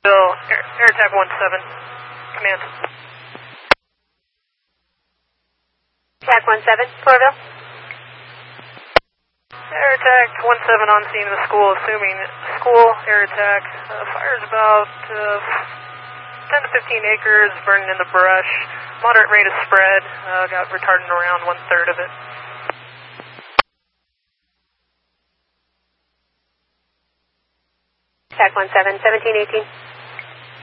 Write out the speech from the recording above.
Bill, Air Attack 17, command. Attack 17, Corville. Air Attack 17 on scene of the school, assuming school air attack. Fire's about 10 to 15 acres, burning in the brush. Moderate rate of spread, got retardant around 1/3 of it. Attack 17, 1718.